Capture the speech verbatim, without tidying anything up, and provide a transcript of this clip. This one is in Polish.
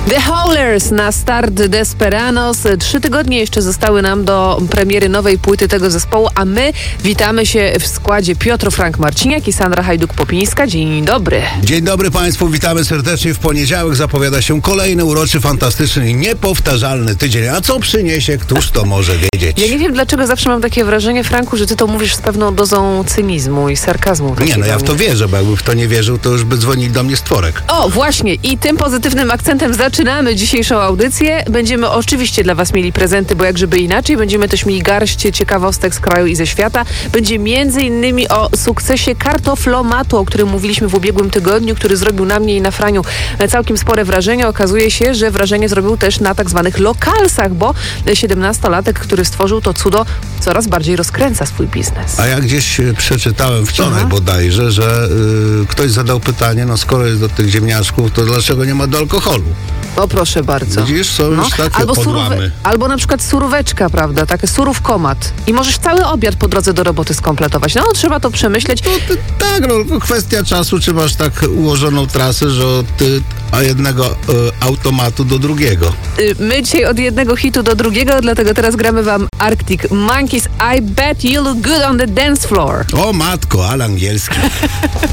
The Howlers na start Desperados. Trzy tygodnie jeszcze zostały nam do premiery nowej płyty tego zespołu, a my witamy się w składzie Piotr Frank Marciniak i Sandra Hajduk-Popińska. Dzień dobry. Dzień dobry Państwu, witamy serdecznie. W poniedziałek zapowiada się kolejny uroczy, fantastyczny i niepowtarzalny tydzień. A co przyniesie, któż to może wiedzieć? Ja nie wiem, dlaczego zawsze mam takie wrażenie, Franku, że ty to mówisz z pewną dozą cynizmu i sarkazmu. Nie, no ja w to wierzę, bo jakby w to nie wierzył, to już by dzwonili do mnie stworek. O, właśnie. I tym pozytywnym akcentem zaczynamy dzisiejszą audycję. Będziemy oczywiście dla Was mieli prezenty, bo jak żeby inaczej. Będziemy też mieli garść ciekawostek z kraju i ze świata. Będzie między innymi o sukcesie kartoflomatu, o którym mówiliśmy w ubiegłym tygodniu, który zrobił na mnie i na Franiu całkiem spore wrażenie. Okazuje się, że wrażenie zrobił też na tak zwanych lokalsach, bo siedemnastolatek, który stworzył to cudo, coraz bardziej rozkręca swój biznes. A ja gdzieś przeczytałem wczoraj Aha. bodajże, że y, ktoś zadał pytanie, no skoro jest do tych ziemniaczków, to dlaczego nie ma do alkoholu? O, proszę bardzo. Widzisz, są już takie albo, podłamy. surówę, albo na przykład suróweczka, prawda, takie surówkomat. I możesz cały obiad po drodze do roboty skompletować. No, trzeba to przemyśleć. No, ty, tak, no, kwestia czasu, czy masz tak ułożoną trasę, że od y, a jednego y, automatu do drugiego. Y, My dzisiaj od jednego hitu do drugiego, dlatego teraz gramy wam Arctic Monkeys. I bet you look good on the dance floor. O matko, ale angielski.